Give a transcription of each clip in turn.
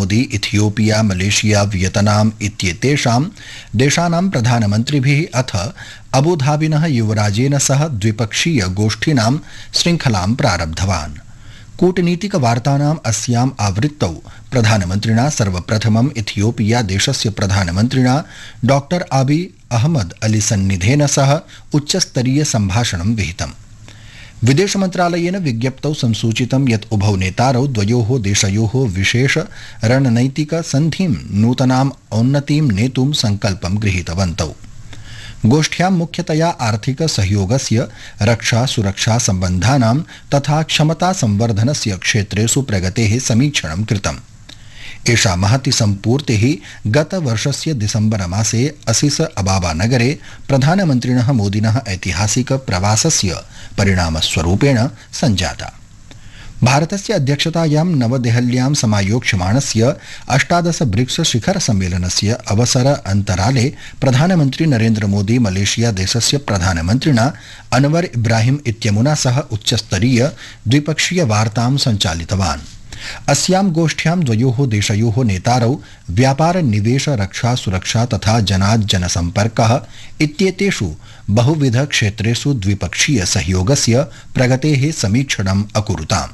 Modi Ethiopia, Malaysia, Vietnam इत्येतेषां देशानां प्रधानमन्त्रिभिः अथ अबुधाबिनः युवराजेन सह द्विपक्षीय गोष्ठीनां श्रृङ्खलां प्रारब्धवान्। कूटनीतिकवार्तानाम् अस्याम् आवृत्तौ प्रधानमन्त्रिणा सर्वप्रथमम् इथियोपिया देशस्य प्रधानमन्त्रिणा डॉक्टर आबी अहमद अली सन्निधेन सह उच्चस्तरीय सम्भाषणं विहितम्। विदेशमन्त्रालयेन विज्ञप्तौ संसूचितं यत् उभौ नेतारौ द्वयोः देशयोः विशेष रणनैतिक सन्धिं नूतनाम् औन्नतिं नेतुं सङ्कल्पं गृहीतवन्तौ। गोष्ठ्यां मुख्यतया आर्थिक सहयोगस्य, रक्षा सुरक्षा सम्बन्धानां तथा क्षमता संवर्धनस्य क्षेत्रेषु प्रगतेः समीक्षणं कृतम्। एषा महती सम्पूर्तिः गतवर्षस्य दिसम्बर मासे असिस अबाबा नगरे प्रधानमन्त्रिणः मोदिनः ऐतिहासिक प्रवासस्य परिणामस्वरूपेण सञ्जाता। भारतस्य अध्यक्षतायां नवदेहल्यां समायोक्ष्यमाणस्य 18 ब्रिक्स शिखर सम्मेलनस्य अवसर अन्तराले प्रधानमन्त्री नरेन्द्र मोदी मलेशिया देशस्य प्रधानमन्त्रिणा अनवर इब्राहिम इत्यमुना सह उच्चस्तरीय द्विपक्षीय वार्तां सञ्चालितवान्। अस्यां गोष्ठ्यां द्वयोः देशयोः नेतारौ व्यापार, निवेश, रक्षा सुरक्षा तथा जनाज्जनसम्पर्कः इत्येतेषु बहुविध क्षेत्रेषु द्विपक्षीय सहयोगस्य प्रगतेः समीक्षणम् अकुरुताम्।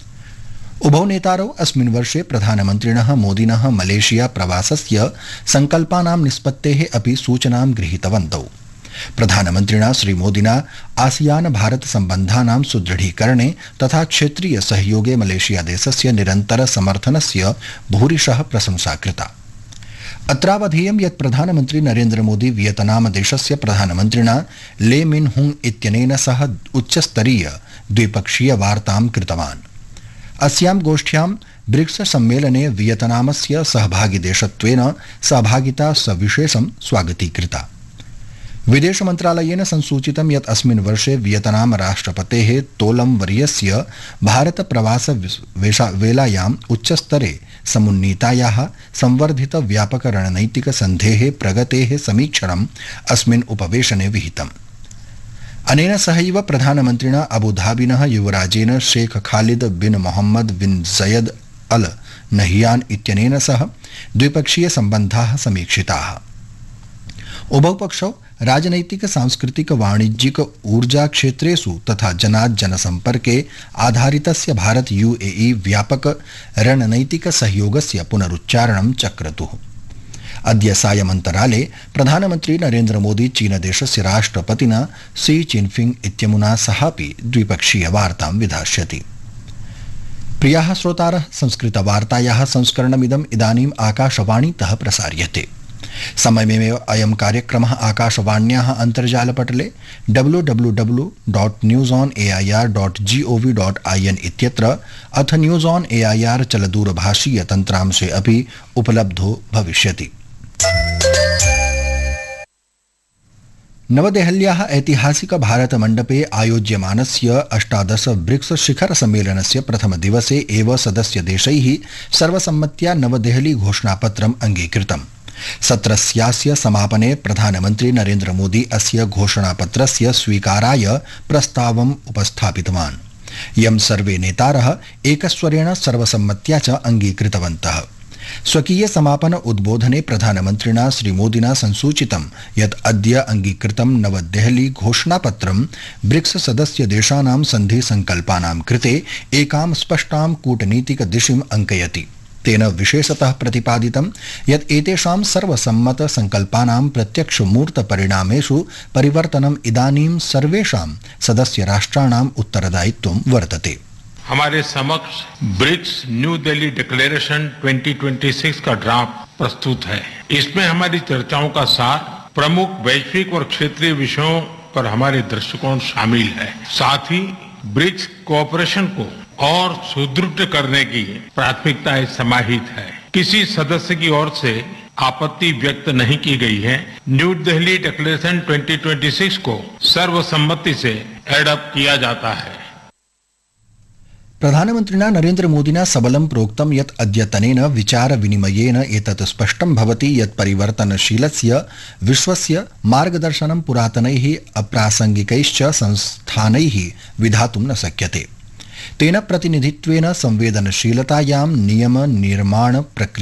उभौ नेतारौ अस्मिन् वर्षे प्रधानमन्त्रिणः मोदिनः मलेशिया प्रवासस्य सङ्कल्पानां निष्पत्तेः अपि सूचनां गृहीतवन्तौ। प्रधानमन्त्रिणा श्रीमोदिना आसियान भारत सम्बन्धानां सुदृढीकरणे तथा क्षेत्रीय सहयोगे मलेशिया देशस्य निरन्तर समर्थनस्य भूरिशः प्रशंसा कृता। अत्रावधेयं यत् प्रधानमन्त्री नरेन्द्र मोदी वियतनाम देशस्य प्रधानमन्त्रिणा ले मिन हुंग इत्यनेन सह उच्चस्तरीय द्विपक्षीय वार्तां कृतवान्। अस्यां गोष्ठ्यां ब्रिक्स सम्मेलने वियतनामस्य सहभागिदेशत्वेन सहभागिता सविशेषं स्वागतीकृता। विदेश मन्त्रालयेन संसूचितं यत् अस्मिन् वर्षे वियतनाम राष्ट्रपतेः तोलम वर्यस्य भारत प्रवास वेलायाम् उच्चस्तरे समुन्नीतायाः संवर्धित व्यापक रणनैतिक सन्धेः प्रगतेः समीक्षणम् अस्मिन् उपवेशने विहितम्। अनेन सहैव प्रधानमन्त्रिणा अबुधाबिनः युवराजेन शेख खालिद बिन मोहम्मद बिन जयद अल नहियान इत्यनेन सह द्विपक्षीय सम्बन्धाः समीक्षिताः। उभौ पक्षौ राजनैतिक, सांस्कृतिक, वाणिज्यिक, ऊर्जा क्षेत्रेषु तथा जनाज्जनसम्पर्के आधारितस्य भारत यूएई व्यापक रणनैतिक सहयोगस्य पुनरुच्चारणं चक्रतुः। अद्य सायमन्तराले प्रधानमन्त्री नरेन्द्र मोदी चीनदेशस्य राष्ट्रपतिना शी चिनफिंग इत्यमुना सहापि द्विपक्षीय वार्तां विधास्यति। प्रियाः श्रोतारः, संस्कृतवार्तायाः संस्करणमिदम् इदानीम् आकाशवाणीतः प्रसार्यते। समयमेव अयं कार्यक्रमः आकाशवाण्याः अन्तर्जालपटले www.newsonair.gov.in इत्यत्र अथ न्यूज़ ऑन एआईआर चलदूरभाषीय तन्त्रांशे अपि उपलब्धो भविष्यति। नवदेहल्याः ऐतिहासिक भारतमण्डपे आयोज्यमानस्य 18 ब्रिक्स शिखर सम्मेलनस्य प्रथमदिवसे एव सदस्यदेशैः सर्वसम्मत्या नवदेहली घोषणापत्रम् अङ्गीकृतम्। सत्रस्यास्य समापने प्रधानमन्त्री नरेन्द्र मोदी अस्य घोषणापत्रस्य स्वीकाराय प्रस्तावम् उपस्थापितवान्। यं सर्वे नेतारः एकस्वरेण सर्वसम्मत्या च अङ्गीकृतवन्तः। स्वकीय समापन उद्बोधने प्रधानमन्त्रिणा श्रीमोदिना संसूचितं यत् अद्य अङ्गीकृतं नवदेहली घोषणापत्रं ब्रिक्स सदस्य देशानां सन्धि संकल्पानां कृते एकां स्पष्टां कूटनीतिक दिशिम् अङ्कयति। तेन विशेषतः प्रतिपादितं यत् एतेषां सर्वसम्मत संकल्पानां प्रत्यक्ष मूर्त परिणामेषु परिवर्तनम् इदानीं सर्वेषां सदस्य राष्ट्राणाम् उत्तरदायित्वं वर्तते। हमारे समक्ष ब्रिक्स न्यू दिल्ली डिक्लेरेशन 2026 का ड्राफ्ट प्रस्तुत है। इसमें हमारी चर्चाओं का सार, प्रमुख वैश्विक और क्षेत्रीय विषयों पर हमारे दृष्टिकोण शामिल है। साथ ही ब्रिक्स कोऑपरेशन को और सुदृढ़ करने की प्राथमिकताएं समाहित है। किसी सदस्य की ओर से आपत्ति व्यक्त नहीं की गई है। न्यू दिल्ली डिक्लेरेशन 2026 को सर्वसम्मति से एडॉप्ट किया जाता है। प्रधानमन्त्रिणा नरेन्द्र मोदिना सबलं प्रोक्तं यत् अद्यतनेन विचार विनिमयेन एतत् स्पष्टं भवति यत् परिवर्तनशीलस्य विश्वस्य मार्गदर्शनं पुरातनैः अप्रासंगिकैश्च संस्थानैः विधातुं न शक्यते। तेन प्रतिनिधित्वेन संवेदनशीलतायां नियम निर्माण प्रक्रिया